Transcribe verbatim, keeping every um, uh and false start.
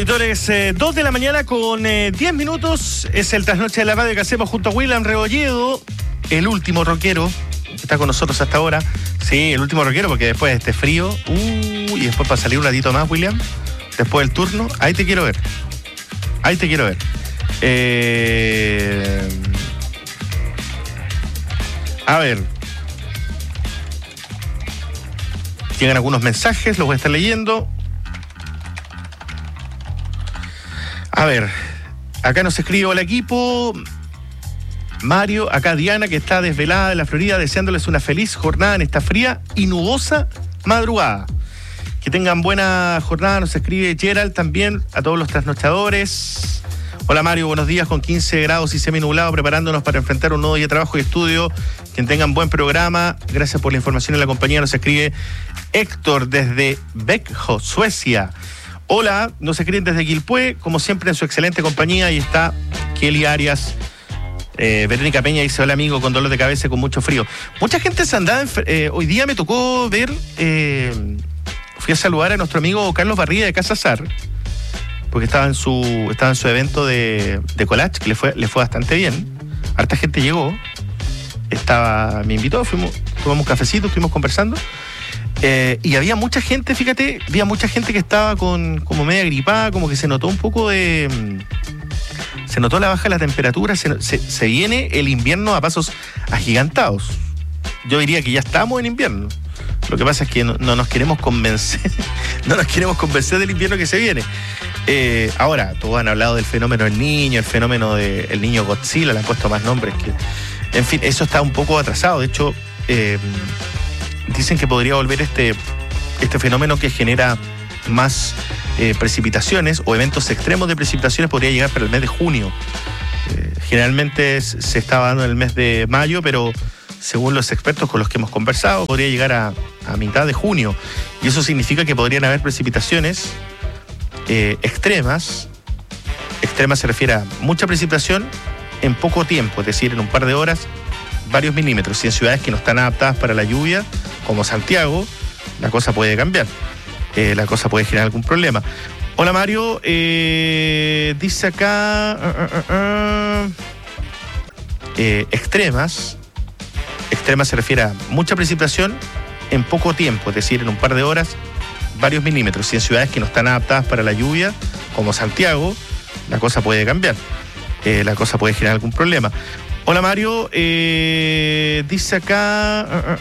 Auditores, eh, dos de la mañana con eh, diez minutos, es el trasnoche de la radio que hacemos junto a William Rebolledo, el último rockero que está con nosotros hasta ahora. Sí, el último rockero, porque después de este frío, uh, y después para salir un ratito más, William, después del turno, ahí te quiero ver. Ahí te quiero ver. Eh... A ver. Llegan algunos mensajes, los voy a estar leyendo. A ver, acá nos escribe hola equipo, Mario, acá Diana que está desvelada en la Florida deseándoles una feliz jornada en esta fría y nubosa madrugada. Que tengan buena jornada, nos escribe Gerald también, a todos los trasnochadores. Hola Mario, buenos días, con quince grados y seminublado, preparándonos para enfrentar un nuevo día de trabajo y estudio. Que tengan buen programa, gracias por la información en la compañía, nos escribe Héctor desde Växjö, Suecia. Hola, nos escriben desde Quilpué, como siempre en su excelente compañía, ahí está Kelly Arias, eh, Verónica Peña dice, hola amigo, con dolor de cabeza y con mucho frío. Mucha gente se andaba, eh, hoy día me tocó ver, eh, fui a saludar a nuestro amigo Carlos Barriga de Casa Sar, porque estaba en su, estaba en su evento de, de collage, que le fue, le fue bastante bien, harta gente llegó, estaba, me invitó, fuimos, tomamos un cafecito, estuvimos conversando. Eh, y había mucha gente, fíjate, había mucha gente que estaba con como media gripada, como que se notó un poco de... Se notó la baja de la temperatura, se, se, se viene el invierno a pasos agigantados. Yo diría que ya estamos en invierno. Lo que pasa es que no, no nos queremos convencer, no nos queremos convencer del invierno que se viene. Eh, ahora, todos han hablado del fenómeno del niño, el fenómeno del niño Godzilla, le han puesto más nombres que... En fin, eso está un poco atrasado, de hecho... Eh, Dicen que podría volver este, este fenómeno que genera más eh, precipitaciones o eventos extremos de precipitaciones, podría llegar para el mes de junio. Eh, generalmente se estaba dando en el mes de mayo, pero según los expertos con los que hemos conversado, podría llegar a, a mitad de junio. Y eso significa que podrían haber precipitaciones eh, extremas. Extremas se refiere a mucha precipitación en poco tiempo, es decir, en un par de horas, varios milímetros. Y en ciudades que no están adaptadas para la lluvia, como Santiago, la cosa puede cambiar, eh, la cosa puede generar algún problema. Hola Mario, eh, dice acá uh, uh, uh, eh, extremas, extremas se refiere a mucha precipitación en poco tiempo, es decir, en un par de horas, varios milímetros. Y en ciudades que no están adaptadas para la lluvia, como Santiago, la cosa puede cambiar, eh, la cosa puede generar algún problema. Hola Mario, eh, dice acá... Uh, uh,